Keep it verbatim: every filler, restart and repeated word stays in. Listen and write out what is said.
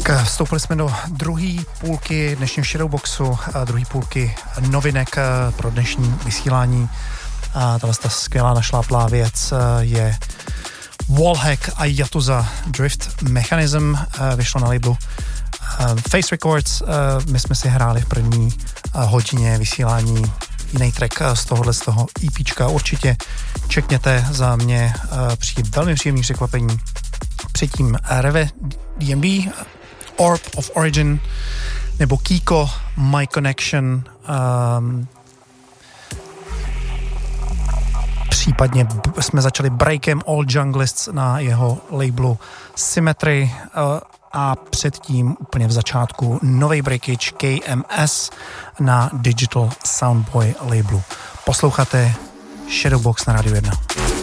Tak vstoupili jsme do druhé půlky dnešního Shadowboxu, druhé půlky novinek pro dnešní vysílání. A tahle ta skvělá našláplá věc je Wallhack a Yakuza Drift Mechanism, vyšlo na labelu Face Records. My jsme si hráli v první hodině vysílání jiný track z tohohle z toho EPčka. Určitě čekněte, za mě přijde velmi příjemný překvapení. Předtím Reve D M B, Orb of Origin, nebo Kiko, My Connection, um, případně b- jsme začali breakem All Junglists na jeho labelu Symmetry uh, a předtím úplně v začátku nový breakage K M S na Digital Soundboy labelu. Posloucháte Shadowbox na Rádiu jedna.